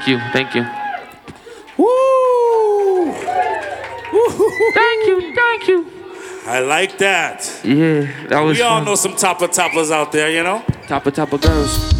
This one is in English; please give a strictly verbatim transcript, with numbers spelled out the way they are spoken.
Thank you, thank you. Woo! Thank you, thank you. I like that. Yeah, that was We all fun. know some topper toppers out there, you know? Topper, topper girls.